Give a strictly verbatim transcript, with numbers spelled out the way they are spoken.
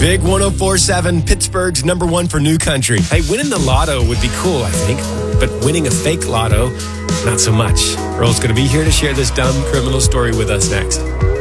Big one oh four point seven, Pittsburgh's number one for new country. Hey, winning the lotto would be cool, I think. But winning a fake lotto, not so much. Earl's going to be here to share this dumb criminal story with us next.